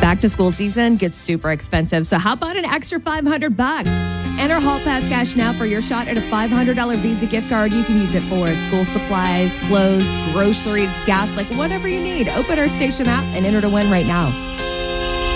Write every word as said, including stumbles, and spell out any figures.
Back to school season gets super expensive, so how about an extra five hundred bucks? Enter Hall Pass Cash now for your shot at a five hundred dollars Visa gift card. You can use it for school supplies, clothes, groceries, gas, like whatever you need. Open our station app and enter to win right now.